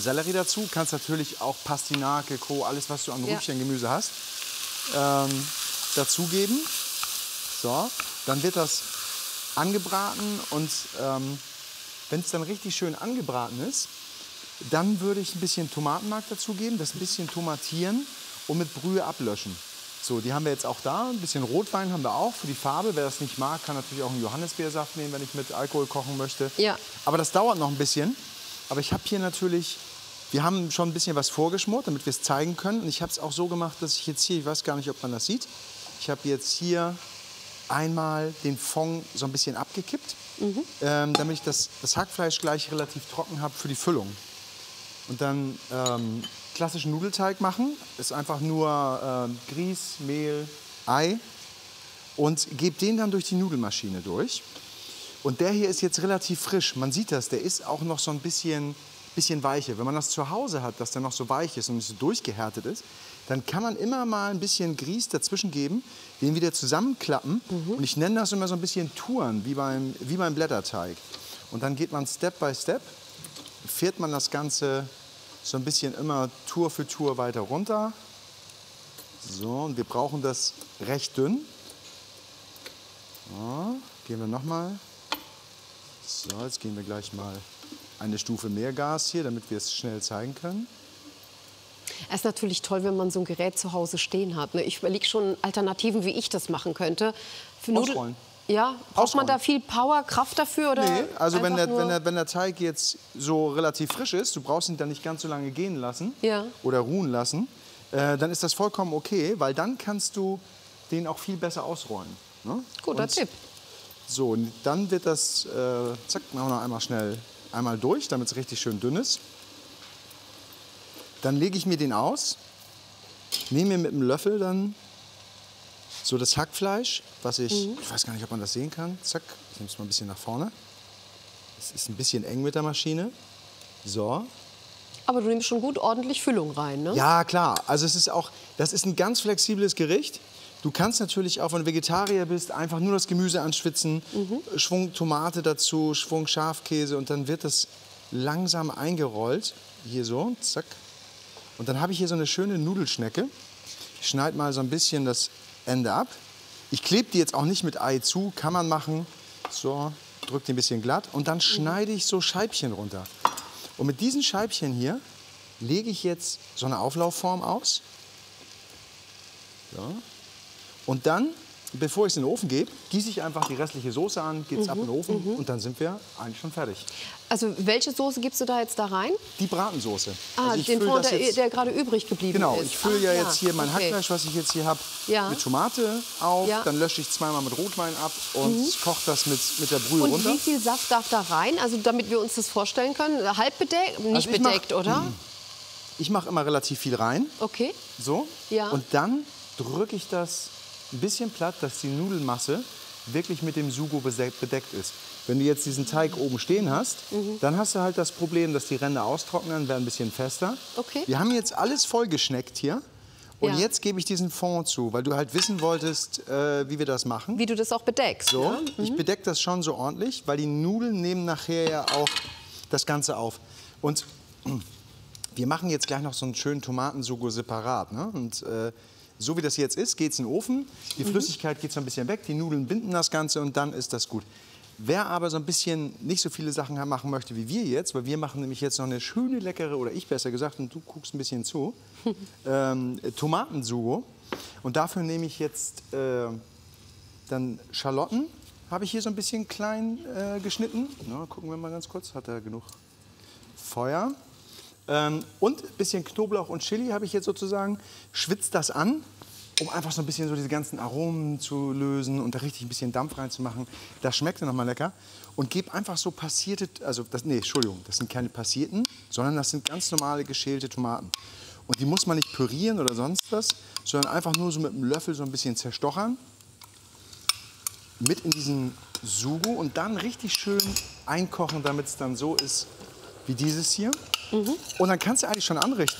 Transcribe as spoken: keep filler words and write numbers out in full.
Sellerie dazu, kannst natürlich auch Pastinake, Co., alles was du an Ja. Rübchengemüse hast, ähm, dazugeben. So, dann wird das angebraten und ähm, wenn es dann richtig schön angebraten ist, dann würde ich ein bisschen Tomatenmark dazugeben, das ein bisschen tomatieren und mit Brühe ablöschen. So, die haben wir jetzt auch da. Ein bisschen Rotwein haben wir auch für die Farbe. Wer das nicht mag, kann natürlich auch einen Johannisbeersaft nehmen, wenn ich mit Alkohol kochen möchte. Ja. Aber das dauert noch ein bisschen. Aber ich habe hier natürlich, wir haben schon ein bisschen was vorgeschmort, damit wir es zeigen können. Und ich habe es auch so gemacht, dass ich jetzt hier, ich weiß gar nicht, ob man das sieht, ich habe jetzt hier einmal den Fond so ein bisschen abgekippt, Mhm. ähm, damit ich das, das Hackfleisch gleich relativ trocken habe für die Füllung. Und dann ähm, klassischen Nudelteig machen, ist einfach nur ähm, Grieß, Mehl, Ei und gebe den dann durch die Nudelmaschine durch. Und der hier ist jetzt relativ frisch. Man sieht das, der ist auch noch so ein bisschen, bisschen weicher. Wenn man das zu Hause hat, dass der noch so weich ist und nicht so durchgehärtet ist, dann kann man immer mal ein bisschen Grieß dazwischen geben, den wieder zusammenklappen. Mhm. Und ich nenne das immer so ein bisschen Touren, wie beim, wie beim Blätterteig. Und dann geht man Step by Step, fährt man das Ganze so ein bisschen immer Tour für Tour weiter runter. So, und wir brauchen das recht dünn. So, gehen wir noch mal. So, jetzt gehen wir gleich mal eine Stufe mehr Gas hier, damit wir es schnell zeigen können. Es ist natürlich toll, wenn man so ein Gerät zu Hause stehen hat. Ne? Ich überlege schon Alternativen, wie ich das machen könnte. Für Nudel- Ausrollen. Ja, braucht man Ausrollen. da viel Power, Kraft dafür? Oder Nee, also wenn einfach der, nur- wenn, der, wenn der Teig jetzt so relativ frisch ist, du brauchst ihn dann nicht ganz so lange gehen lassen Ja. oder ruhen lassen, äh, dann ist das vollkommen okay, weil dann kannst du den auch viel besser ausrollen. Ne? Guter Und Tipp. So, und dann wird das, äh, zack, machen wir noch einmal schnell einmal durch, damit es richtig schön dünn ist. Dann lege ich mir den aus, nehme mir mit einem Löffel dann so das Hackfleisch, was ich, Mhm. ich weiß gar nicht, ob man das sehen kann, zack, ich nehme es mal ein bisschen nach vorne. Es ist ein bisschen eng mit der Maschine. So. Aber du nimmst schon gut ordentlich Füllung rein, ne? Ja, klar. Also es ist auch, das ist ein ganz flexibles Gericht. Du kannst natürlich auch, wenn du Vegetarier bist, einfach nur das Gemüse anschwitzen, Mhm. Schwung Tomate dazu, Schwung Schafkäse und dann wird das langsam eingerollt. Hier so, zack. Und dann habe ich hier so eine schöne Nudelschnecke. Ich schneide mal so ein bisschen das Ende ab. Ich klebe die jetzt auch nicht mit Ei zu, kann man machen. So, drücke die ein bisschen glatt und dann schneide ich so Scheibchen runter. Und mit diesen Scheibchen hier lege ich jetzt so eine Auflaufform aus. So. Und dann, bevor ich es in den Ofen gebe, gieße ich einfach die restliche Soße an, geht es ab in den Ofen und dann sind wir eigentlich schon fertig. Also welche Soße gibst du da jetzt da rein? Die Bratensoße. Ah, Also ich den fülle Fond, das der, jetzt- der gerade übrig geblieben Genau, ist. ich fülle Ach, ja jetzt hier mein okay. Hackfleisch, was ich jetzt hier habe, Ja. mit Tomate auf. Ja. Dann lösche ich zweimal mit Rotwein ab und koche das mit, mit der Brühe Und runter. wie viel Saft darf da rein? Also damit wir uns das vorstellen können. Halb bedeckt, nicht Also ich mach- bedeckt, oder? Ich mache immer relativ viel rein. Okay. So. Ja. Und dann drücke ich das ein bisschen platt, dass die Nudelmasse wirklich mit dem Sugo bese- bedeckt ist. Wenn du jetzt diesen Teig oben stehen hast, Mhm. dann hast du halt das Problem, dass die Ränder austrocknen, werden ein bisschen fester. Okay. Wir haben jetzt alles vollgeschneckt hier. Und Ja. jetzt gebe ich diesen Fond zu, weil du halt wissen wolltest, äh, wie wir das machen. Wie du das auch bedeckst. So, Ja? ich bedecke das schon so ordentlich, weil die Nudeln nehmen nachher ja auch das Ganze auf. Und wir machen jetzt gleich noch so einen schönen Tomatensugo separat. Ne? Und äh, so wie das jetzt ist, geht es in den Ofen. Die Flüssigkeit geht so ein bisschen weg, die Nudeln binden das Ganze und dann ist das gut. Wer aber so ein bisschen nicht so viele Sachen machen möchte wie wir jetzt, weil wir machen nämlich jetzt noch eine schöne, leckere, oder ich besser gesagt, und du guckst ein bisschen zu, ähm, Tomatensugo. Und dafür nehme ich jetzt äh, dann Schalotten, habe ich hier so ein bisschen klein äh, geschnitten. Na, gucken wir mal ganz kurz, hat er genug Feuer. Ähm, und ein bisschen Knoblauch und Chili habe ich jetzt sozusagen. Schwitzt das an, um einfach so ein bisschen so diese ganzen Aromen zu lösen und da richtig ein bisschen Dampf reinzumachen. Das schmeckt dann nochmal lecker. Und gebe einfach so passierte, also das, nee, Entschuldigung, das sind keine passierten, sondern das sind ganz normale geschälte Tomaten. Und die muss man nicht pürieren oder sonst was, sondern einfach nur so mit einem Löffel so ein bisschen zerstochern. Mit in diesen Sugo und dann richtig schön einkochen, damit es dann so ist wie dieses hier. Und dann kannst du eigentlich schon anrichten.